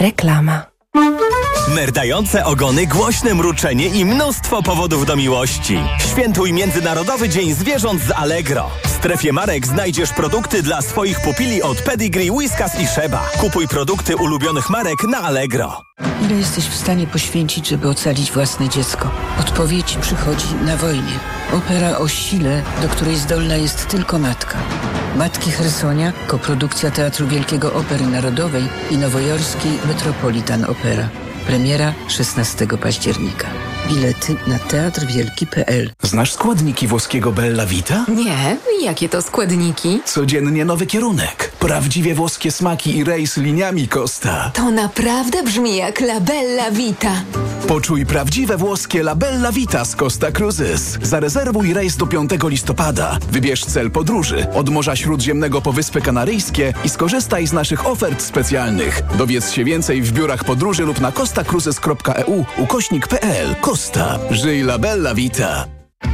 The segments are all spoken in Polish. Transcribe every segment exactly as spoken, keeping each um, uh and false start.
Reklama. Merdające ogony, głośne mruczenie i mnóstwo powodów do miłości. Świętuj Międzynarodowy Dzień Zwierząt z Allegro. W strefie marek znajdziesz produkty dla swoich pupili od Pedigree, Whiskas i Sheba. Kupuj produkty ulubionych marek na Allegro. Ile jesteś w stanie poświęcić, żeby ocalić własne dziecko? Odpowiedź przychodzi na wojnie. Opera o sile, do której zdolna jest tylko matka. Matki Chersonia, koprodukcja Teatru Wielkiego Opery Narodowej i nowojorskiej Metropolitan Opera. Premiera szesnastego października. Bilety na teatr wielki kropka p l. Znasz składniki włoskiego Bella Vita? Nie, jakie to składniki? Codziennie nowy kierunek. Prawdziwie włoskie smaki i rejs liniami Costa. To naprawdę brzmi jak La Bella Vita. Poczuj prawdziwe włoskie La Bella Vita z Costa Cruises. Zarezerwuj rejs do piątego listopada. Wybierz cel podróży od Morza Śródziemnego po Wyspy Kanaryjskie i skorzystaj z naszych ofert specjalnych. Dowiedz się więcej w biurach podróży lub na costa cruises kropka e u ukośnik kropka p l. Costa. Żyj La Bella Vita.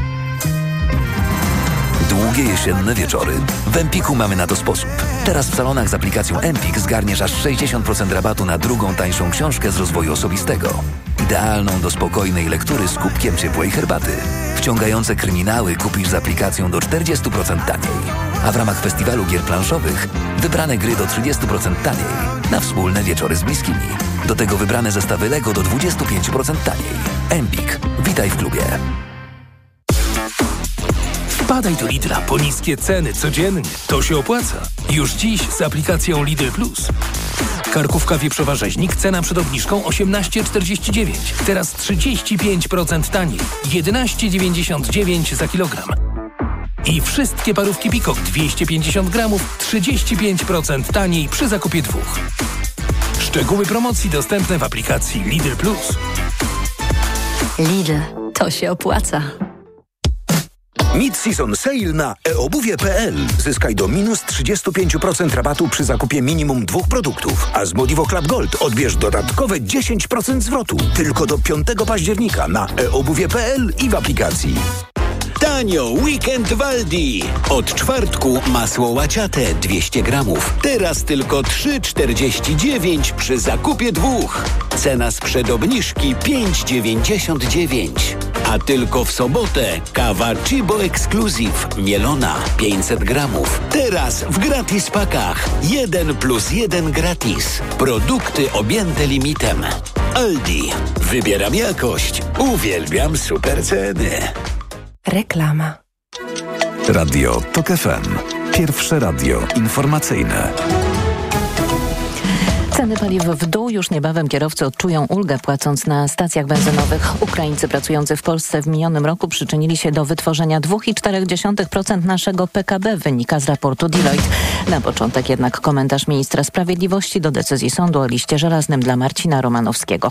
Długie jesienne wieczory. W Empiku mamy na to sposób. Teraz w salonach z aplikacją Empik zgarniesz aż sześćdziesiąt procent rabatu na drugą tańszą książkę z rozwoju osobistego. Idealną do spokojnej lektury z kubkiem ciepłej herbaty. Wciągające kryminały kupisz z aplikacją do czterdzieści procent taniej. A w ramach festiwalu gier planszowych wybrane gry do trzydzieści procent taniej. Na wspólne wieczory z bliskimi. Do tego wybrane zestawy Lego do dwadzieścia pięć procent taniej. Empik. Witaj w klubie. Wpadaj do Lidla po niskie ceny codziennie. To się opłaca. Już dziś z aplikacją Lidl Plus. Karkówka wieprzowa rzeźnik, cena przed obniżką osiemnaście czterdzieści dziewięć. Teraz trzydzieści pięć procent taniej. jedenaście dziewięćdziesiąt dziewięć za kilogram. I wszystkie parówki Pikok dwieście pięćdziesiąt gramów trzydzieści pięć procent taniej przy zakupie dwóch. Szczegóły promocji dostępne w aplikacji Lidl Plus. Lidl, to się opłaca. Mid-season sale na e obuwie kropka p l. Zyskaj do minus trzydzieści pięć procent rabatu przy zakupie minimum dwóch produktów. A z Modivo Club Gold odbierz dodatkowe dziesięć procent zwrotu. Tylko do piątego października na e obuwie kropka p l i w aplikacji. Tanio, weekend w Aldi. Od czwartku masło łaciate dwieście gramów. Teraz tylko trzy czterdzieści dziewięć przy zakupie dwóch. Cena sprzed obniżki pięć dziewięćdziesiąt dziewięć. A tylko w sobotę kawa Chibo Exclusive mielona pięćset gramów. Teraz w gratis pakach. jeden plus jeden gratis. Produkty objęte limitem. Aldi. Wybieram jakość. Uwielbiam super ceny. Reklama. Radio Tok F M. Pierwsze radio informacyjne. Ceny paliw w dół. Już niebawem kierowcy odczują ulgę, płacąc na stacjach benzynowych. Ukraińcy pracujący w Polsce w minionym roku przyczynili się do wytworzenia dwa i cztery dziesiąte procent naszego P K B, wynika z raportu Deloitte. Na początek jednak komentarz ministra sprawiedliwości do decyzji sądu o liście żelaznym dla Marcina Romanowskiego.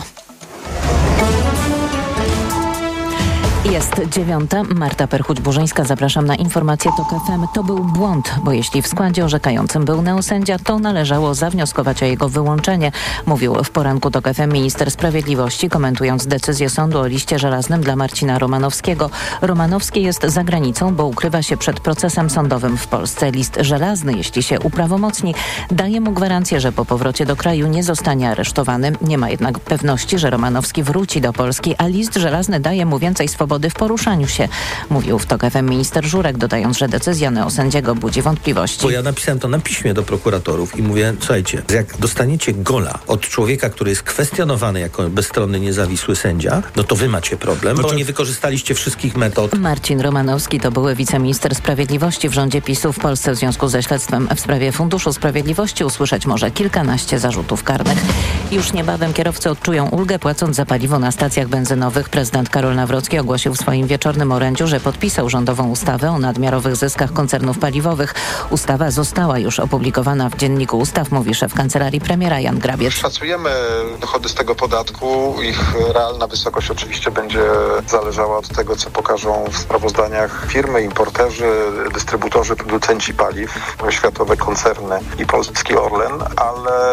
Jest dziewiąta. Marta Perchuć-Burzyńska. Zapraszam na informację Tok F M. To był błąd, bo jeśli w składzie orzekającym był neosędzia, to należało zawnioskować o jego wyłączenie, mówił w poranku Tok F M minister sprawiedliwości, komentując decyzję sądu o liście żelaznym dla Marcina Romanowskiego. Romanowski jest za granicą, bo ukrywa się przed procesem sądowym w Polsce. List żelazny, jeśli się uprawomocni, daje mu gwarancję, że po powrocie do kraju nie zostanie aresztowany. Nie ma jednak pewności, że Romanowski wróci do Polski, a list żelazny daje mu więcej swobody w poruszaniu się, mówił w Tok F M minister Żurek, dodając, że decyzja neosędziego budzi wątpliwości. Bo ja napisałem to na piśmie do prokuratorów i mówię, słuchajcie, jak dostaniecie gola od człowieka, który jest kwestionowany jako bezstronny, niezawisły sędzia, no to wy macie problem, bo nie wykorzystaliście wszystkich metod. Marcin Romanowski to były wiceminister sprawiedliwości w rządzie PiSu. W Polsce w związku ze śledztwem w sprawie Funduszu Sprawiedliwości usłyszeć może kilkanaście zarzutów karnych. Już niebawem kierowcy odczują ulgę, płacąc za paliwo na stacjach benzynowych. Prezydent Karol Nawrocki ogłosił w swoim wieczornym orędziu, że podpisał rządową ustawę o nadmiarowych zyskach koncernów paliwowych. Ustawa została już opublikowana w Dzienniku Ustaw, mówi szef kancelarii premiera Jan Grabiec. Szacujemy dochody z tego podatku. Ich realna wysokość oczywiście będzie zależała od tego, co pokażą w sprawozdaniach firmy, importerzy, dystrybutorzy, producenci paliw, światowe koncerny i polski Orlen, ale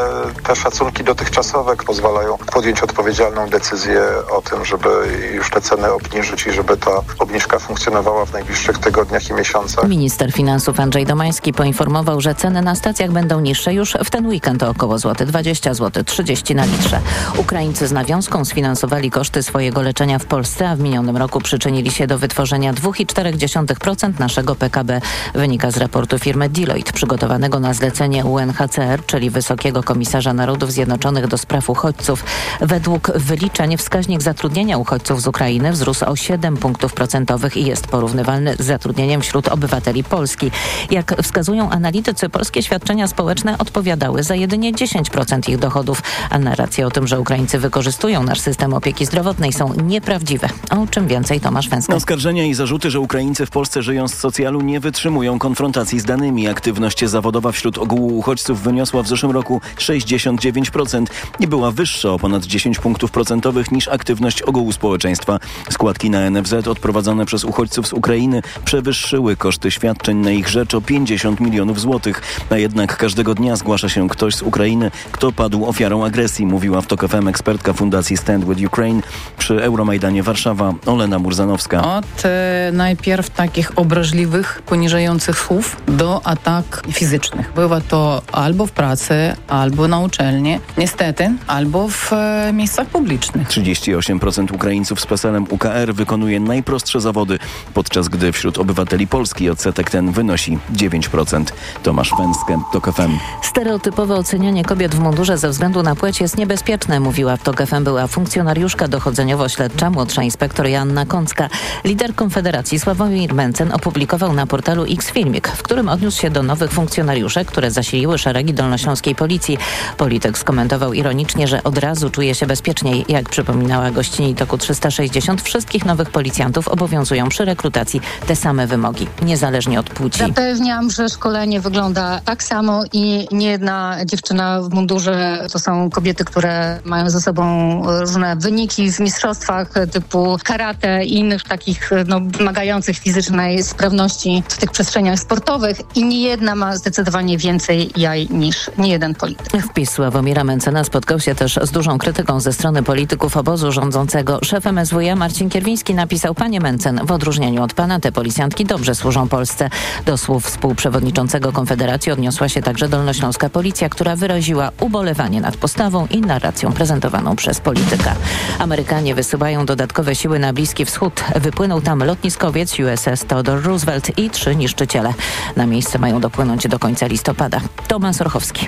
te szacunki dotychczasowe pozwalają podjąć odpowiedzialną decyzję o tym, żeby już te ceny obniżyć i żeby ta obniżka funkcjonowała w najbliższych tygodniach i miesiącach. Minister finansów Andrzej Domański poinformował, że ceny na stacjach będą niższe już w ten weekend o około złoty dwadzieścia, złoty trzydzieści na litrze. Ukraińcy z nawiązką sfinansowali koszty swojego leczenia w Polsce, a w minionym roku przyczynili się do wytworzenia dwa i cztery dziesiąte procent naszego P K B. Wynika z raportu firmy Deloitte, przygotowanego na zlecenie U N H C R, czyli Wysokiego Komisarza Narodów Zjednoczonych do spraw uchodźców. Według wyliczeń wskaźnik zatrudnienia uchodźców z Ukrainy wzrósł o siedem punktów procentowych i jest porównywalny z zatrudnieniem wśród obywateli Polski. Jak wskazują analitycy, polskie świadczenia społeczne odpowiadały za jedynie dziesięć procent ich dochodów, a narracje o tym, że Ukraińcy wykorzystują nasz system opieki zdrowotnej, są nieprawdziwe. O czym więcej Tomasz Węska. Oskarżenia i zarzuty, że Ukraińcy w Polsce żyją z socjalu, nie wytrzymują konfrontacji z danymi. Aktywność zawodowa wśród ogółu uchodźców wyniosła w zeszłym roku sześćdziesiąt dziewięć procent i była wyższa o ponad dziesięć punktów procentowych niż aktywność ogółu społeczeństwa. Składki na N F Z odprowadzone przez uchodźców z Ukrainy przewyższyły koszty świadczeń na ich rzecz o pięćdziesiąt milionów złotych. A jednak każdego dnia zgłasza się ktoś z Ukrainy, kto padł ofiarą agresji, mówiła w TOK F M ekspertka Fundacji Stand With Ukraine przy Euromajdanie Warszawa Olena Murzanowska. Od e, najpierw takich obraźliwych, poniżających słów do atak fizycznych. Bywa to albo w pracy, albo na uczelni, niestety, albo w e, miejscach publicznych. trzydzieści osiem procent Ukraińców z PESEL-em U K R wykonuje najprostsze zawody, podczas gdy wśród obywateli Polski odsetek ten wynosi dziewięć procent. Tomasz Węskę, TOK F M. Stereotypowe ocenianie kobiet w mundurze ze względu na płeć jest niebezpieczne, mówiła w TOK F M była funkcjonariuszka dochodzeniowo-śledcza, młodsza inspektor Joanna Kącka. Lider Konfederacji Sławomir Mencen opublikował na portalu X filmik, w którym odniósł się do nowych funkcjonariuszek, które zasiliły szeregi dolnośląskiej policji. Polityk skomentował ironicznie, że od razu czuje się bezpieczniej. Jak przypominała gościni Toku trzysta sześćdziesiąt, wszystkich nowych policjantów obowiązują przy rekrutacji te same wymogi, niezależnie od płci. Zapewniam, że szkolenie wygląda tak samo i nie jedna dziewczyna w mundurze to są kobiety, które mają ze sobą różne wyniki w mistrzostwach typu karate i innych takich no, wymagających fizycznej sprawności w tych przestrzeniach sportowych i nie jedna ma zdecydowanie więcej jaj niż nie jeden polityk. Wpis Sławomira Mencena spotkał się też z dużą krytyką ze strony polityków obozu rządzącego. Szef M S W iA Marcin Kierwiński napisał: Panie Mencen, w odróżnieniu od pana te policjantki dobrze służą Polsce. Do słów współprzewodniczącego Konfederacji odniosła się także dolnośląska policja, która wyraziła ubolewanie nad postawą i narracją prezentowaną przez polityka. Amerykanie wysyłają dodatkowe siły na Bliski Wschód. Wypłynął tam lotniskowiec U S S Theodore Roosevelt i trzy niszczyciele. Na miejsce mają dopłynąć do końca listopada. Tomasz Orchowski.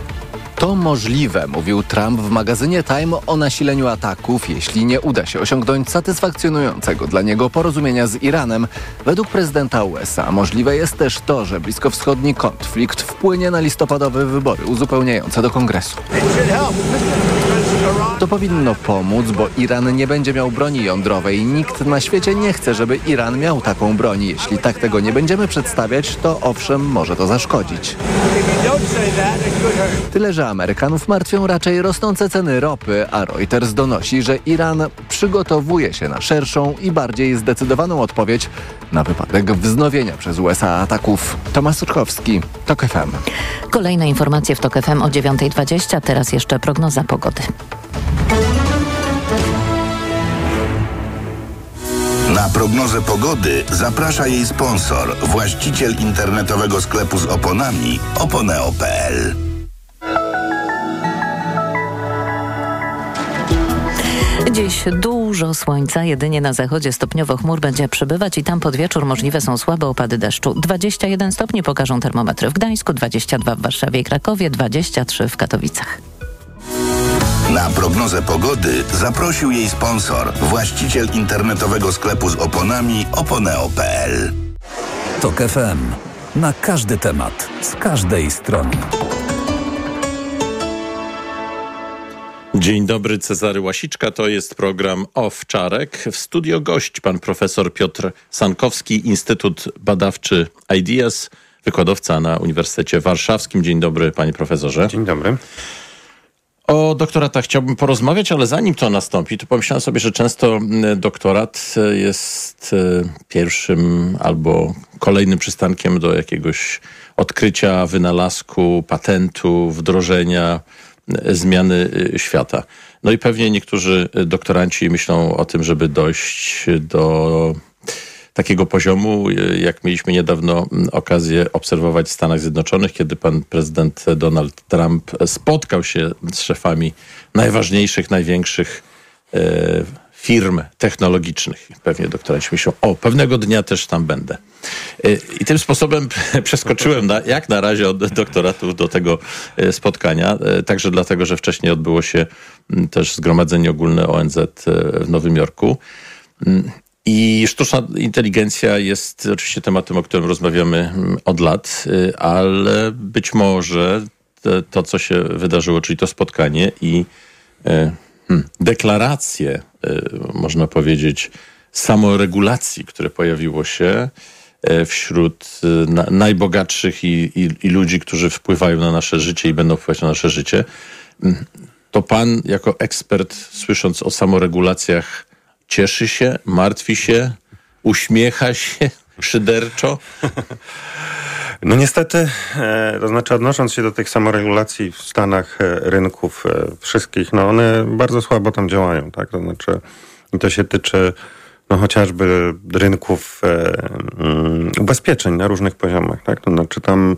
To możliwe, mówił Trump w magazynie Time o nasileniu ataków, jeśli nie uda się osiągnąć satysfakcjonującego dla niego porozumienia z Iranem. Według prezydenta U S A możliwe jest też to, że bliskowschodni konflikt wpłynie na listopadowe wybory uzupełniające do Kongresu. To powinno pomóc, bo Iran nie będzie miał broni jądrowej. Nikt na świecie nie chce, żeby Iran miał taką broń. Jeśli tak tego nie będziemy przedstawiać, to owszem, może to zaszkodzić. Tyle, że Amerykanów martwią raczej rosnące ceny ropy, a Reuters donosi, że Iran przygotowuje się na szerszą i bardziej zdecydowaną odpowiedź na wypadek wznowienia przez U S A ataków. Tomasz Urchowski, TOK F M. Kolejne informacje w TOK F M o dziewiąta dwadzieścia, teraz jeszcze prognoza pogody. Na prognozę pogody zaprasza jej sponsor, właściciel internetowego sklepu z oponami oponeo kropka p l. Dziś dużo słońca, jedynie na zachodzie stopniowo chmur będzie przybywać i tam pod wieczór możliwe są słabe opady deszczu. dwadzieścia jeden stopni pokażą termometry w Gdańsku, dwadzieścia dwa w Warszawie i Krakowie, dwadzieścia trzy w Katowicach. Na prognozę pogody zaprosił jej sponsor, właściciel internetowego sklepu z oponami oponeo kropka p l. TOK F M. Na każdy temat, z każdej strony. Dzień dobry, Cezary Łasiczka, to jest program Owczarek. W studio gość pan profesor Piotr Sankowski, Instytut Badawczy Ideas, wykładowca na Uniwersytecie Warszawskim. Dzień dobry, panie profesorze. Dzień dobry. O doktoratach chciałbym porozmawiać, ale zanim to nastąpi, to pomyślałem sobie, że często doktorat jest pierwszym albo kolejnym przystankiem do jakiegoś odkrycia, wynalazku, patentu, wdrożenia zmiany świata. No i pewnie niektórzy doktoranci myślą o tym, żeby dojść do takiego poziomu, jak mieliśmy niedawno okazję obserwować w Stanach Zjednoczonych, kiedy pan prezydent Donald Trump spotkał się z szefami najważniejszych, największych e, firm technologicznych. Pewnie doktoranci myślą, o, pewnego dnia też tam będę. E, I tym sposobem przeskoczyłem na, jak na razie od doktoratu do tego spotkania, e, także dlatego, że wcześniej odbyło się też Zgromadzenie Ogólne O N Z w Nowym Jorku. I sztuczna inteligencja jest oczywiście tematem, o którym rozmawiamy od lat, ale być może to, co się wydarzyło, czyli to spotkanie i hmm, deklaracje, można powiedzieć, samoregulacji, które pojawiło się wśród na, najbogatszych i, i, i ludzi, którzy wpływają na nasze życie i będą wpływać na nasze życie, to pan jako ekspert, słysząc o samoregulacjach, cieszy się, martwi się, uśmiecha się szyderczo? No niestety, e, to znaczy odnosząc się do tych samoregulacji w Stanach e, rynków e, wszystkich, no one bardzo słabo tam działają, tak? To znaczy, i to się tyczy no chociażby rynków e, um, ubezpieczeń na różnych poziomach, tak? To znaczy tam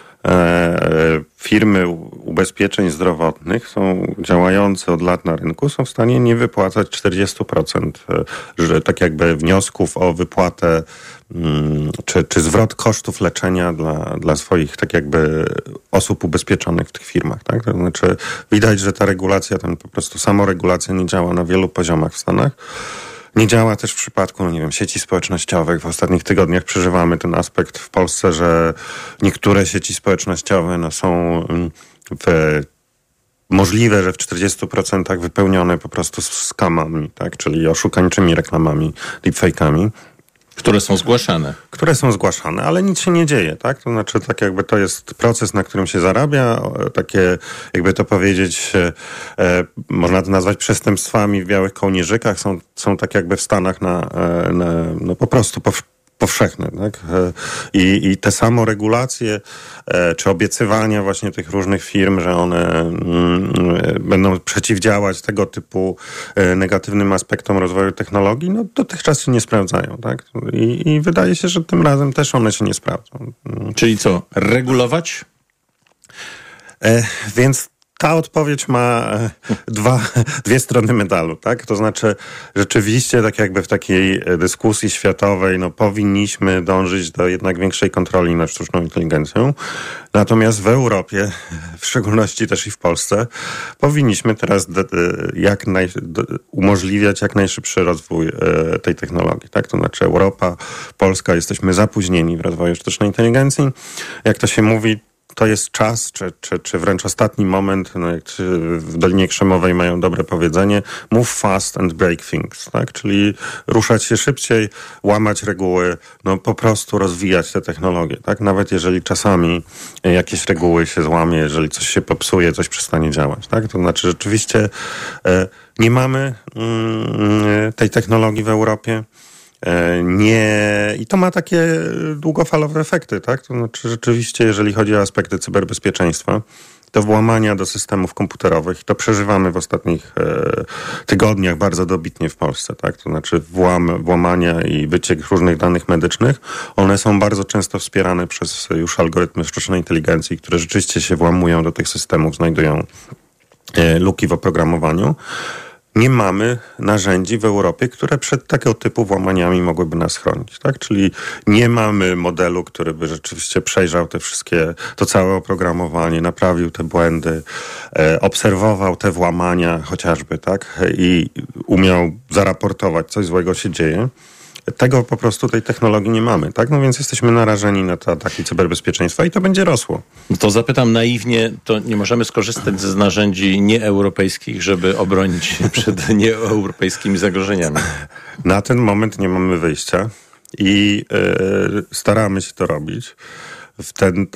firmy ubezpieczeń zdrowotnych są działające od lat na rynku, są w stanie nie wypłacać czterdzieści procent, że tak jakby wniosków o wypłatę czy, czy zwrot kosztów leczenia dla, dla swoich tak jakby osób ubezpieczonych w tych firmach. Tak? To znaczy widać, że ta regulacja, tam po prostu samoregulacja nie działa na wielu poziomach w Stanach. Nie działa też w przypadku, no nie wiem, sieci społecznościowych. W ostatnich tygodniach przeżywamy ten aspekt w Polsce, że niektóre sieci społecznościowe no, są w, możliwe, że w czterdziestu procentach wypełnione po prostu skamami, tak? Czyli oszukańczymi reklamami, deepfake'ami. Które są zgłaszane. Które są zgłaszane, ale nic się nie dzieje, tak? To znaczy, tak jakby to jest proces, na którym się zarabia, takie, jakby to powiedzieć, e, można to nazwać przestępstwami w białych kołnierzykach, są, są tak jakby w Stanach na, na no po prostu pow, powszechne, tak? I, i te samoregulacje, e, czy obiecywania właśnie tych różnych firm, że one mm, będą przeciwdziałać tego typu e, negatywnym aspektom rozwoju technologii, no dotychczas się nie sprawdzają, tak? I, i wydaje się, że tym razem też one się nie sprawdzą. Czyli co? Regulować? E, więc ta odpowiedź ma dwa, dwie strony medalu, tak? To znaczy rzeczywiście tak jakby w takiej dyskusji światowej no powinniśmy dążyć do jednak większej kontroli nad sztuczną inteligencją. Natomiast w Europie, w szczególności też i w Polsce, powinniśmy teraz jak naj, umożliwiać jak najszybszy rozwój tej technologii, tak? To znaczy Europa, Polska, jesteśmy zapóźnieni w rozwoju sztucznej inteligencji. Jak to się mówi, to jest czas, czy, czy, czy wręcz ostatni moment, no jak w Dolinie Krzemowej mają dobre powiedzenie, move fast and break things, tak? Czyli ruszać się szybciej, łamać reguły, no po prostu rozwijać te technologie, tak? Nawet jeżeli czasami jakieś reguły się złamie, jeżeli coś się popsuje, coś przestanie działać, tak? To znaczy rzeczywiście e, nie mamy mm, tej technologii w Europie. Nie, i to ma takie długofalowe efekty, tak? To znaczy rzeczywiście, jeżeli chodzi o aspekty cyberbezpieczeństwa, to włamania do systemów komputerowych, to przeżywamy w ostatnich e, tygodniach bardzo dobitnie w Polsce, tak? To znaczy włam, włamania i wyciek różnych danych medycznych, one są bardzo często wspierane przez już algorytmy sztucznej inteligencji, które rzeczywiście się włamują do tych systemów, znajdują e, luki w oprogramowaniu. Nie mamy narzędzi w Europie, które przed tego typu włamaniami mogłyby nas chronić, tak? Czyli nie mamy modelu, który by rzeczywiście przejrzał te wszystkie, to całe oprogramowanie, naprawił te błędy, e, obserwował te włamania chociażby, tak? I umiał zaraportować, coś złego się dzieje. Tego po prostu tej technologii nie mamy, tak? No więc jesteśmy narażeni na te ataki cyberbezpieczeństwa i to będzie rosło. To zapytam naiwnie, to nie możemy skorzystać z narzędzi nieeuropejskich, żeby obronić się przed nieeuropejskimi zagrożeniami? Na ten moment nie mamy wyjścia i yy, staramy się to robić. W ten, ta,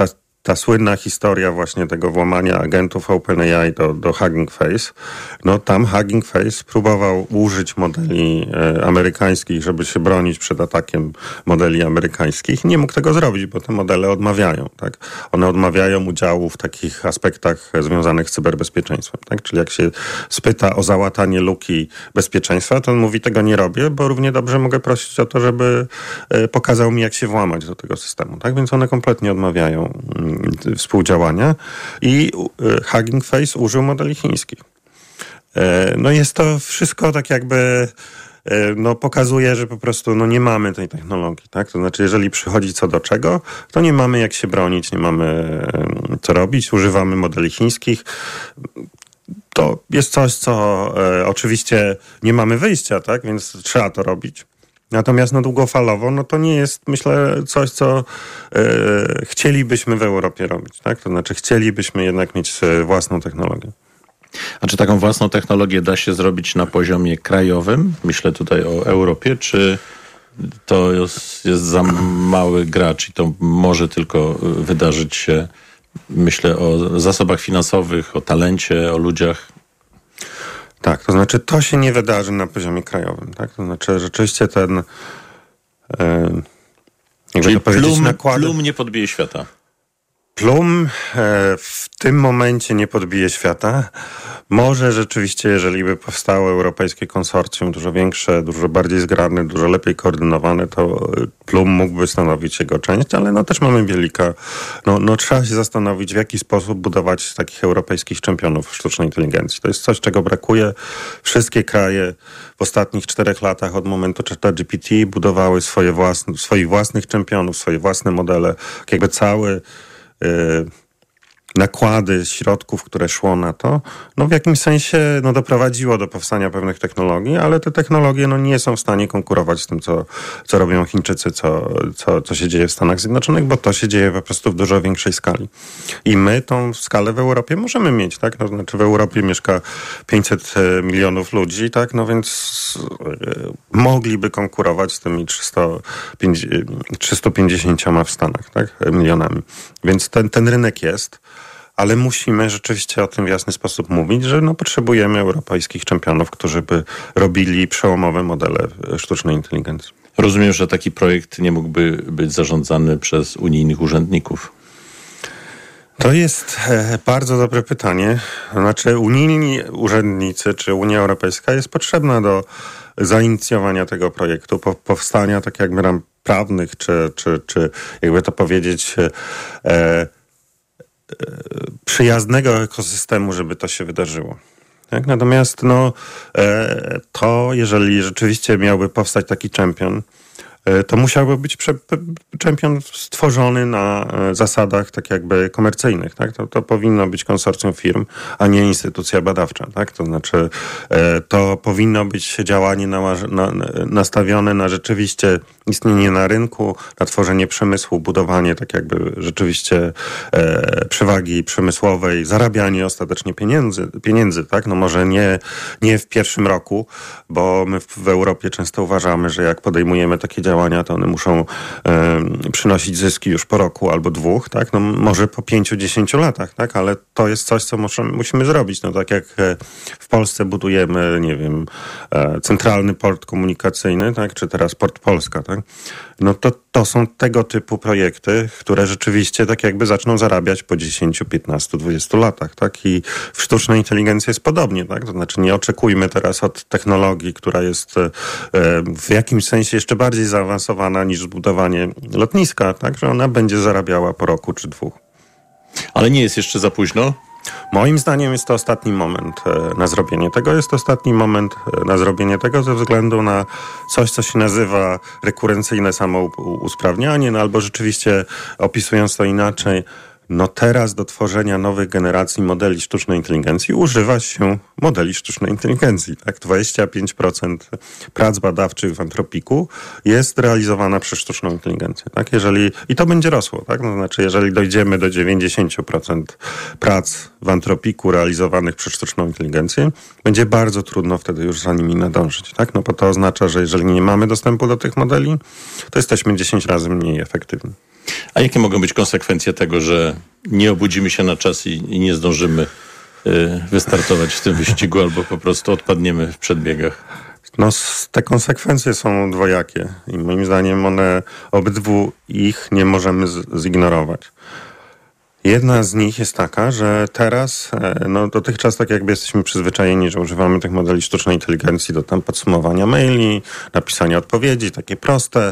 ta słynna historia właśnie tego włamania agentów OpenAI do, do Hugging Face, no tam Hugging Face próbował użyć modeli e, amerykańskich, żeby się bronić przed atakiem modeli amerykańskich. Nie mógł tego zrobić, bo te modele odmawiają, tak? One odmawiają udziału w takich aspektach związanych z cyberbezpieczeństwem, tak? Czyli jak się spyta o załatanie luki bezpieczeństwa, to on mówi, tego nie robię, bo równie dobrze mogę prosić o to, żeby e, pokazał mi, jak się włamać do tego systemu, tak? Więc one kompletnie odmawiają mm, współdziałania i e, Hugging Face użył modeli chińskich. E, no jest to wszystko tak jakby no pokazuje, że po prostu no nie mamy tej technologii, tak? To znaczy, jeżeli przychodzi co do czego, to nie mamy jak się bronić, nie mamy co robić, używamy modeli chińskich. To jest coś, co e, oczywiście nie mamy wyjścia, tak? Więc trzeba to robić. Natomiast no długofalowo, no to nie jest, myślę, coś, co e, chcielibyśmy w Europie robić, tak? To znaczy, chcielibyśmy jednak mieć własną technologię. A czy taką własną technologię da się zrobić na poziomie krajowym? Myślę tutaj o Europie, czy to jest, jest za mały gracz i to może tylko wydarzyć się, myślę o zasobach finansowych, o talencie, o ludziach? Tak, to znaczy to się nie wydarzy na poziomie krajowym, tak? To znaczy rzeczywiście ten e, Czyli to powiedzieć, plum, nakłady... plum nie podbije świata. Plum e, w tym momencie nie podbije świata. Może rzeczywiście, jeżeli by powstało europejskie konsorcjum, dużo większe, dużo bardziej zgrane, dużo lepiej koordynowane, to Plum mógłby stanowić jego część, ale no też mamy Bielika. No, no trzeba się zastanowić, w jaki sposób budować takich europejskich czempionów sztucznej inteligencji. To jest coś, czego brakuje. Wszystkie kraje w ostatnich czterech latach od momentu ChatGPT budowały swoje własne, swoich własnych czempionów, swoje własne modele. Jakby cały nakłady środków, które szło na to, no w jakimś sensie no, doprowadziło do powstania pewnych technologii, ale te technologie no, nie są w stanie konkurować z tym, co, co robią Chińczycy, co, co, co się dzieje w Stanach Zjednoczonych, bo to się dzieje po prostu w dużo większej skali. I my tą skalę w Europie możemy mieć, tak? No, znaczy w Europie mieszka pięćset milionów ludzi, tak? No więc e, mogliby konkurować z tymi trzysta pięćdziesiąt w Stanach, tak? Milionami. Więc ten, ten rynek jest. Ale musimy rzeczywiście o tym w jasny sposób mówić, że no potrzebujemy europejskich czempionów, którzy by robili przełomowe modele sztucznej inteligencji. Rozumiem, że taki projekt nie mógłby być zarządzany przez unijnych urzędników. To jest e, bardzo dobre pytanie. Znaczy unijni urzędnicy, czy Unia Europejska jest potrzebna do zainicjowania tego projektu, po, powstania tak jakby ram prawnych, czy, czy, czy jakby to powiedzieć... E, przyjaznego ekosystemu, żeby to się wydarzyło. Tak? Natomiast no, e, to, jeżeli rzeczywiście miałby powstać taki czempion, e, to musiałby być prze, czempion stworzony na e, zasadach tak jakby komercyjnych. Tak? To, to powinno być konsorcjum firm, a nie instytucja badawcza. Tak? To znaczy e, to powinno być działanie na, na, nastawione na rzeczywiście istnienie na rynku, na tworzenie przemysłu, budowanie tak jakby rzeczywiście e, przewagi przemysłowej, zarabianie ostatecznie pieniędzy, pieniędzy, tak? No może nie, nie w pierwszym roku, bo my w, w Europie często uważamy, że jak podejmujemy takie działania, to one muszą e, przynosić zyski już po roku albo dwóch, tak? No może po pięciu, dziesięciu latach, tak? Ale to jest coś, co musimy, musimy zrobić. No tak jak w Polsce budujemy, nie wiem, e, centralny port komunikacyjny, tak? Czy teraz Port Polska, tak? No to, to są tego typu projekty, które rzeczywiście tak jakby zaczną zarabiać po dziesięciu, piętnastu, dwudziestu latach, tak? I w sztucznej inteligencji jest podobnie, tak? To znaczy nie oczekujmy teraz od technologii, która jest e, w jakimś sensie jeszcze bardziej zaawansowana niż zbudowanie lotniska, tak? Że ona będzie zarabiała po roku czy dwóch. Ale nie jest jeszcze za późno? Moim zdaniem jest to ostatni moment na zrobienie tego. Jest to ostatni moment na zrobienie tego ze względu na coś, co się nazywa rekurencyjne samousprawnianie, no albo rzeczywiście opisując to inaczej, no teraz do tworzenia nowych generacji modeli sztucznej inteligencji używa się modeli sztucznej inteligencji. Tak? dwadzieścia pięć procent prac badawczych w Antropiku jest realizowana przez sztuczną inteligencję. Tak? Jeżeli, i to będzie rosło. Tak? No, znaczy, jeżeli dojdziemy do dziewięćdziesiąt procent prac w Antropiku realizowanych przez sztuczną inteligencję, będzie bardzo trudno wtedy już za nimi nadążyć. Tak? No bo to oznacza, że jeżeli nie mamy dostępu do tych modeli, to jesteśmy dziesięć razy mniej efektywni. A jakie mogą być konsekwencje tego, że nie obudzimy się na czas i, i nie zdążymy y, wystartować w tym wyścigu, albo po prostu odpadniemy w przedbiegach? No, te konsekwencje są dwojakie i moim zdaniem one, obydwu ich nie możemy z, zignorować. Jedna z nich jest taka, że teraz, no dotychczas tak jakby jesteśmy przyzwyczajeni, że używamy tych modeli sztucznej inteligencji do tam podsumowania maili, napisania odpowiedzi, takie proste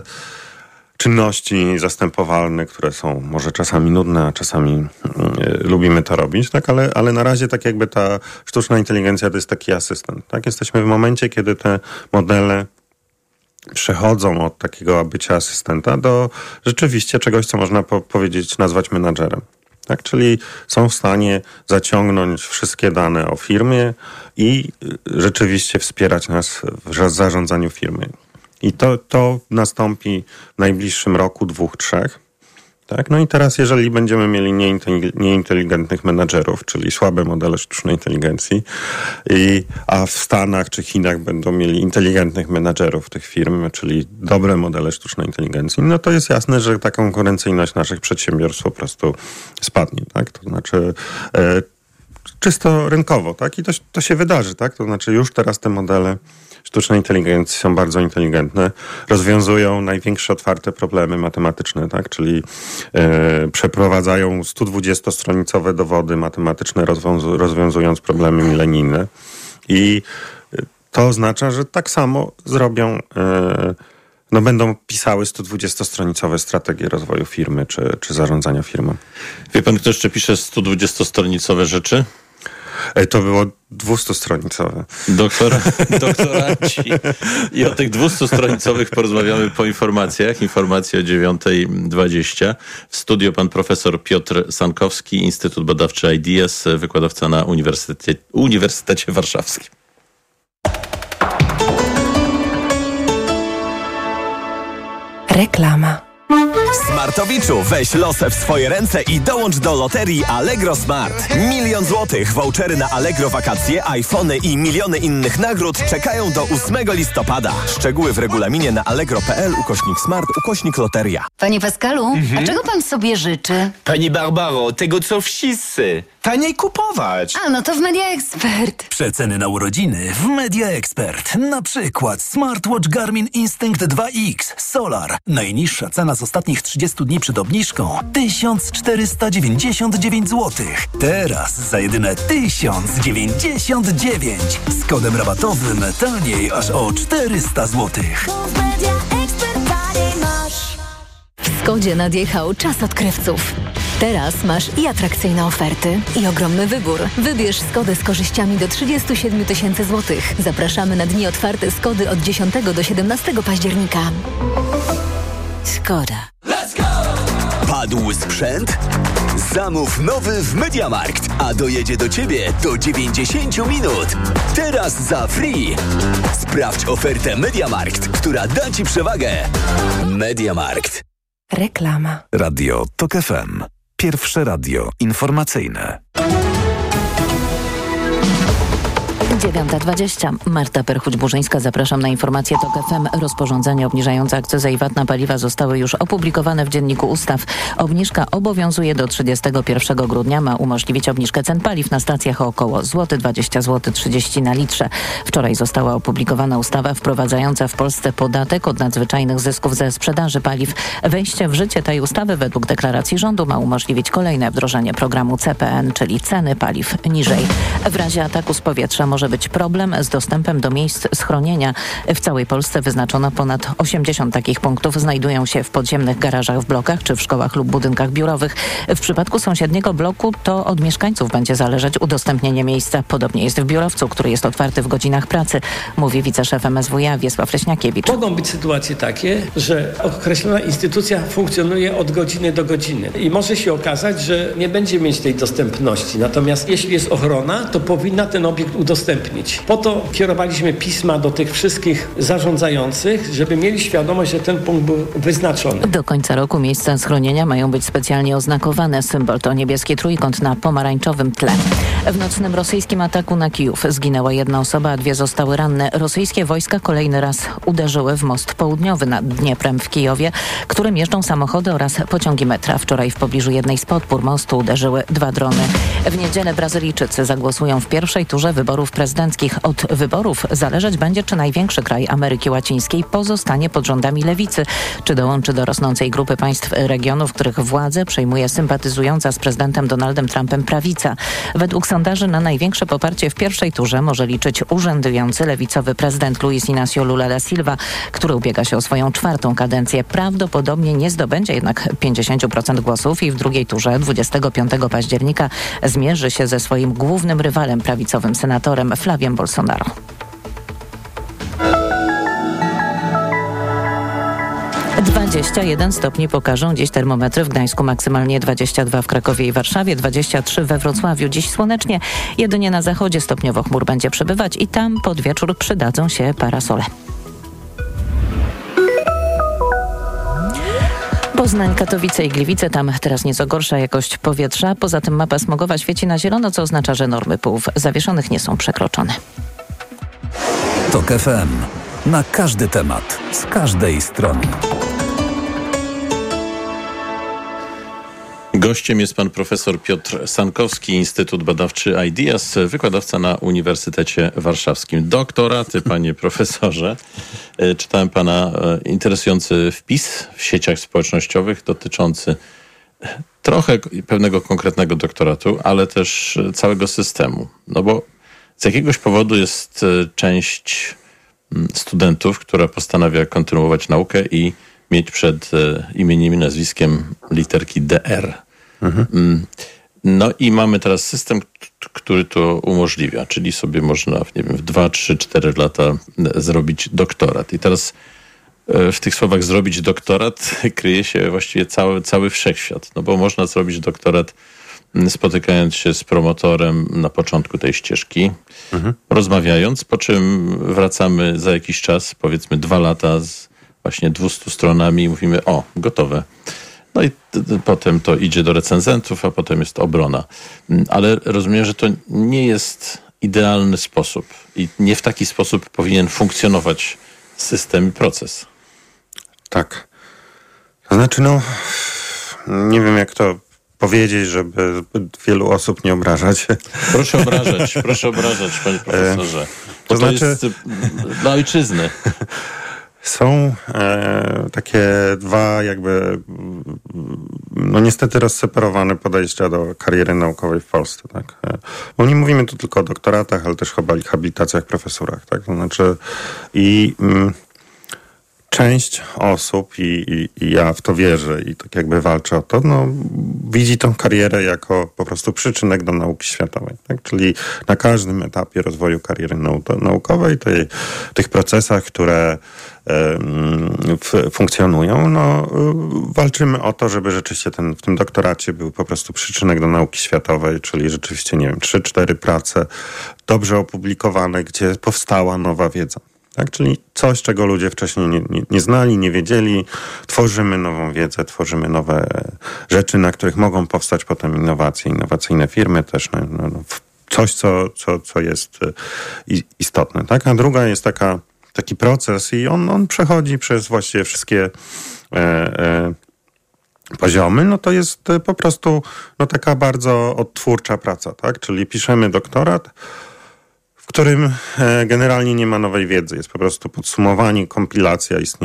czynności zastępowalne, które są może czasami nudne, a czasami y, lubimy to robić, tak, ale, ale na razie tak jakby ta sztuczna inteligencja to jest taki asystent, tak, jesteśmy w momencie, kiedy te modele przechodzą od takiego bycia asystenta do rzeczywiście czegoś, co można po- powiedzieć, nazwać menadżerem. Tak, czyli są w stanie zaciągnąć wszystkie dane o firmie i rzeczywiście wspierać nas w zarządzaniu firmy. I to, to nastąpi w najbliższym roku, dwóch, trzech. Tak? No i teraz, jeżeli będziemy mieli nieinteligentnych menadżerów, czyli słabe modele sztucznej inteligencji, i, a w Stanach czy Chinach będą mieli inteligentnych menadżerów tych firm, czyli dobre modele sztucznej inteligencji, no to jest jasne, że ta konkurencyjność naszych przedsiębiorstw po prostu spadnie. Tak? To znaczy e, czysto rynkowo, tak? I to, to się wydarzy, tak? To znaczy już teraz te modele sztucznej inteligencji są bardzo inteligentne, rozwiązują największe otwarte problemy matematyczne, tak? Czyli e, przeprowadzają sto dwudziestostronicowe dowody matematyczne, rozwiązu- rozwiązując problemy milenijne. I to oznacza, że tak samo zrobią, e, no będą pisały sto dwudziestostronicowe strategie rozwoju firmy czy, czy zarządzania firmą. Wie pan, kto jeszcze pisze sto dwudziestostronicowe rzeczy? To było dwustostronicowe. Doktora, doktoranci. I o tych dwustostronicowych porozmawiamy po informacjach. Informacje o dziewiąta dwadzieścia. W studio pan profesor Piotr Sankowski, Instytut Badawczy I D S, wykładowca na Uniwersytecie, Uniwersytecie Warszawskim. Reklama. Smartowiczu, weź losę w swoje ręce i dołącz do loterii Allegro Smart. Milion złotych, vouchery na Allegro wakacje, iPhony i miliony innych nagród czekają do ósmego listopada. Szczegóły w regulaminie na allegro.pl ukośnik smart ukośnik loteria. Panie Pascalu, Mhm. a czego pan sobie życzy? Pani Barbaro, tego co wszyscy. Taniej kupować. A, no to w Media Expert. Przeceny na urodziny w Media Expert. Na przykład smartwatch Garmin Instinct dwa X Solar. Najniższa cena z ostatnich trzydziestu dni przed obniżką tysiąc czterysta dziewięćdziesiąt dziewięć złotych. Teraz za jedyne tysiąc dziewięćdziesiąt dziewięć. Z kodem rabatowym taniej aż o czterysta złotych. W Skodzie nadjechał czas odkrywców. Teraz masz i atrakcyjne oferty, i ogromny wybór. Wybierz Skodę z korzyściami do trzydzieści siedem tysięcy złotych. Zapraszamy na dni otwarte Skody od dziesiątego do siedemnastego października. Skoda. Padł sprzęt? Zamów nowy w MediaMarkt, a dojedzie do Ciebie do dziewięćdziesiąt minut. Teraz za free. Sprawdź ofertę MediaMarkt, która da Ci przewagę. MediaMarkt. Reklama. Radio TOK F M. Pierwsze radio informacyjne. dziewiąta dwadzieścia. Marta Perchuć-Burzyńska, zapraszam na informację TOK F M. Rozporządzenia obniżające akcyzę i V A T na paliwa zostały już opublikowane w Dzienniku Ustaw. Obniżka obowiązuje do trzydziestego pierwszego grudnia. Ma umożliwić obniżkę cen paliw na stacjach o około złoty dwadzieścia złotych trzydzieści na litrze. Wczoraj została opublikowana ustawa wprowadzająca w Polsce podatek od nadzwyczajnych zysków ze sprzedaży paliw. Wejście w życie tej ustawy według deklaracji rządu ma umożliwić kolejne wdrożenie programu C P N, czyli ceny paliw niżej. W razie ataku z powietrza może być problem z dostępem do miejsc schronienia. W całej Polsce wyznaczono ponad osiemdziesiąt takich punktów. Znajdują się w podziemnych garażach w blokach czy w szkołach lub budynkach biurowych. W przypadku sąsiedniego bloku to od mieszkańców będzie zależeć udostępnienie miejsca. Podobnie jest w biurowcu, który jest otwarty w godzinach pracy, mówi wiceszef M S W iA Wiesław Leśniakiewicz. Mogą być sytuacje takie, że określona instytucja funkcjonuje od godziny do godziny i może się okazać, że nie będzie mieć tej dostępności. Natomiast jeśli jest ochrona, to powinna ten obiekt udostępnić. uwyżębnić. Po to kierowaliśmy pisma do tych wszystkich zarządzających, żeby mieli świadomość, że ten punkt był wyznaczony. Do końca roku miejsca schronienia mają być specjalnie oznakowane. Symbol to niebieski trójkąt na pomarańczowym tle. W nocnym rosyjskim ataku na Kijów zginęła jedna osoba, a dwie zostały ranne. Rosyjskie wojska kolejny raz uderzyły w most południowy nad Dnieprem w Kijowie, którym jeżdżą samochody oraz pociągi metra. Wczoraj w pobliżu jednej z podpór mostu uderzyły dwa drony. W niedzielę Brazylijczycy zagłosują w pierwszej turze wyborów prezydenckich. Od wyborów zależeć będzie, czy największy kraj Ameryki Łacińskiej pozostanie pod rządami lewicy, czy dołączy do rosnącej grupy państw regionu, w których władzę przejmuje sympatyzująca z prezydentem Donaldem Trumpem prawica. Według sondaży na największe poparcie w pierwszej turze może liczyć urzędujący lewicowy prezydent Luis Inácio Lula da Silva, który ubiega się o swoją czwartą kadencję. Prawdopodobnie nie zdobędzie jednak pięćdziesiąt procent głosów i w drugiej turze dwudziestego piątego października zmierzy się ze swoim głównym rywalem, prawicowym senatorem Flaviem Bolsonaro. dwadzieścia jeden stopni pokażą dziś termometry w Gdańsku, maksymalnie dwadzieścia dwa w Krakowie i Warszawie, dwadzieścia trzy we Wrocławiu. Dziś słonecznie, jedynie na zachodzie stopniowo chmur będzie przebywać i tam pod wieczór przydadzą się parasole. Poznań, Katowice i Gliwice, tam teraz nieco gorsza jakość powietrza. Poza tym mapa smogowa świeci na zielono, co oznacza, że normy pyłów zawieszonych nie są przekroczone. Tok F M. Na każdy temat, z każdej strony. Gościem jest pan profesor Piotr Sankowski, Instytut Badawczy Ideas, wykładowca na Uniwersytecie Warszawskim. Doktoraty, panie profesorze. Czytałem pana interesujący wpis w sieciach społecznościowych dotyczący trochę pewnego konkretnego doktoratu, ale też całego systemu. No bo z jakiegoś powodu jest część studentów, która postanawia kontynuować naukę i mieć przed imieniem i nazwiskiem literki D R. Mhm. No i mamy teraz system, który to umożliwia, czyli sobie można, nie wiem, w dwa, trzy, cztery lata zrobić doktorat. I teraz w tych słowach zrobić doktorat kryje się właściwie cały, cały wszechświat, no bo można zrobić doktorat spotykając się z promotorem na początku tej ścieżki, mhm. rozmawiając, po czym wracamy za jakiś czas, powiedzmy dwa lata z właśnie dwustu stronami i mówimy, o, gotowe. No i t- t- potem to idzie do recenzentów, a potem jest obrona. Ale rozumiem, że to nie jest idealny sposób i nie w taki sposób powinien funkcjonować system i proces. Tak. To znaczy, no, nie wiem jak to powiedzieć, żeby wielu osób nie obrażać. Proszę obrażać, proszę obrażać, panie profesorze. Bo to, to znaczy... jest dla ojczyzny. Są e, takie dwa jakby, no niestety rozseparowane podejścia do kariery naukowej w Polsce, tak? Bo nie mówimy tu tylko o doktoratach, ale też chyba o habilitacjach, profesurach, tak? To znaczy i mm, część osób, i, i, i ja w to wierzę i tak jakby walczę o to, no widzi tą karierę jako po prostu przyczynek do nauki światowej, tak? Czyli na każdym etapie rozwoju kariery nau- naukowej, tej, tych procesach, które w, funkcjonują, no walczymy o to, żeby rzeczywiście ten, w tym doktoracie był po prostu przyczynek do nauki światowej, czyli rzeczywiście, nie wiem, trzy, cztery prace dobrze opublikowane, gdzie powstała nowa wiedza. Tak? Czyli coś, czego ludzie wcześniej nie, nie, nie znali, nie wiedzieli. Tworzymy nową wiedzę, tworzymy nowe rzeczy, na których mogą powstać potem innowacje, innowacyjne firmy też. No, no, coś, co, co, co jest istotne. Tak? A druga jest taka, taki proces i on, on przechodzi przez właściwie wszystkie e, e, poziomy. No to jest po prostu no, taka bardzo odtwórcza praca. Tak? Czyli piszemy doktorat, w którym generalnie nie ma nowej wiedzy. Jest po prostu podsumowanie, kompilacja istnieje.